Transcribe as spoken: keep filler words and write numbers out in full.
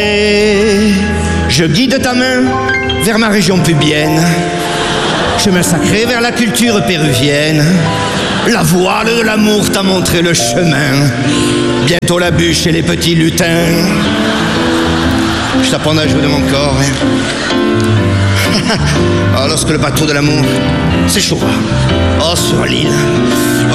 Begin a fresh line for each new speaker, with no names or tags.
Et je guide ta main vers ma région pubienne, chemin sacré vers la culture péruvienne. La voile de l'amour t'a montré le chemin, bientôt la bûche et les petits lutins. Je t'apprendrai à jouer de mon corps. Hein. Oh, lorsque le bateau de l'amour s'échouera, oh, sur l'île,